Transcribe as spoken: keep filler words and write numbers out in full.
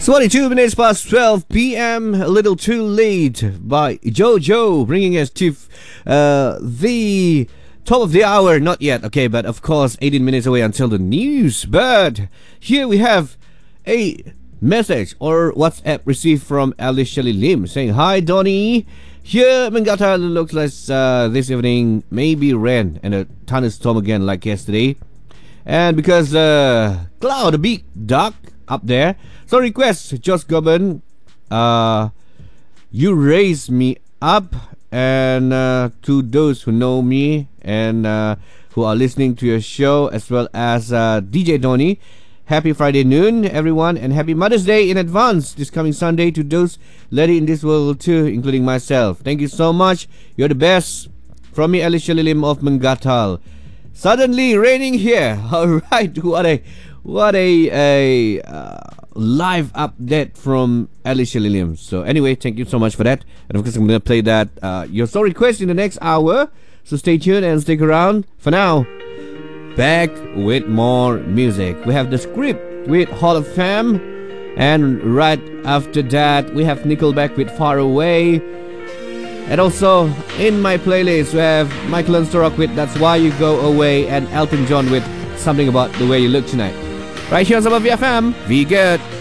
twenty-two minutes past twelve p m A little too late by Jojo, bringing us to uh, the top of the hour. Not yet, okay, but of course, eighteen minutes away until the news. But here we have a message or WhatsApp received from Alicia Lim saying, "Hi, Donnie. Here, Mangata looks like uh, this evening maybe rain and a thunderstorm again like yesterday. And because uh, cloud, a big dark up there. So request, Josh Goban, uh, you raise me up, and uh, to those who know me and uh, who are listening to your show, as well as uh, D J Donny, happy Friday noon, everyone, and happy Mother's Day in advance this coming Sunday to those lady in this world too, including myself. Thank you so much. You're the best. From me, Alicia Lilim of Mangatal. Suddenly raining here. All right, what a what a a uh, live update from Alicia Lilim. So anyway, thank you so much for that. And of course, I'm gonna play that uh, your song request in the next hour. So stay tuned and stick around. For now, back with more music. We have The Script with Hall of Fame, and right after that, we have Nickelback with Far Away. And also, in my playlist, we have Michael Anstorok with That's Why You Go Away, and Elton John with Something About the Way You Look Tonight. Right here on Summer V F M, be good.